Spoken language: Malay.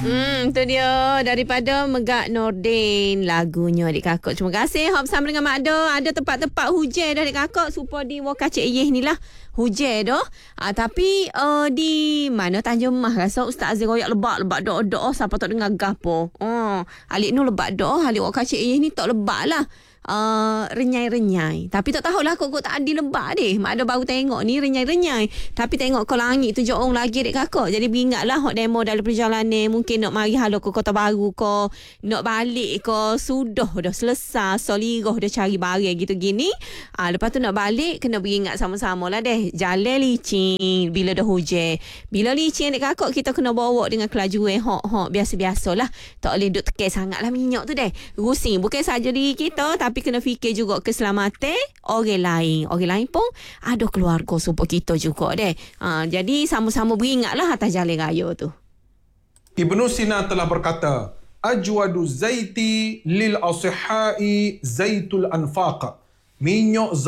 Itu dia daripada Megak Nordin lagunya adik kakak. Terima kasih hop bersama dengan Mak Do. Ada tempat-tempat hujan dah adik kakak supaya di Wakacik Eyeh ni lah hujan dah. Tapi di mana Tanjung Mas rasa Ustaz Azir royak lebak dok siapa tak dengar gapo. Alik nu lebak dok, alik Wakacik Eyeh ni tak lebak lah. Renyai-renyai. Tapi tak tahulah kok tak adil lebak deh. Mak ada baru tengok ni renyai-renyai. Tapi tengok kau langit tu jorong lagi dek kakak. Jadi beringatlah hok demo dalam perjalanan. Mungkin nak mari halo ke Kota Baru ko, nak balik ko, sudah dah selesai. Soliroh dah cari barang gitu gini. Lepas tu nak balik kena beringat sama-sama lah deh. Jalan licin bila dah hujan. Bila licin dek kakak kita kena bawa dengan kelajuan hok biasa-biasalah. Tak boleh duk tekan sangatlah minyak tu deh. Rusing bukan saja diri kita tapi kena fikir juga keselamatan orang lain. Orang lain pun ada keluarga support kita juga deh. Jadi sama-sama beringatlah atas jalan raya tu. Ibnu Sina telah berkata, Ajwadu zaiti lil asihai zaitul anfaq. Minyak